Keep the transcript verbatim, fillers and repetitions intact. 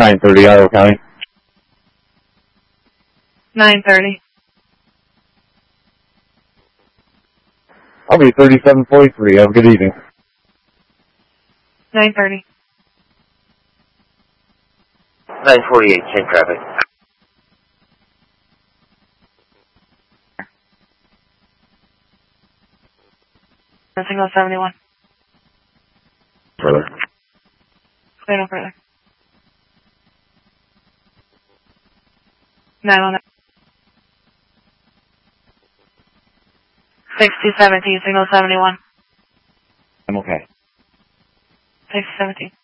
nine thirty, Iowa County. nine thirty. I'll be thirty-seven forty-three. Have a good evening. nine thirty. nine forty-eight, same traffic. Signal seventy-one. Further. Clear no further. nine one nine. sixty seventeen, signal seventy-one. I'm okay. sixty seventeen.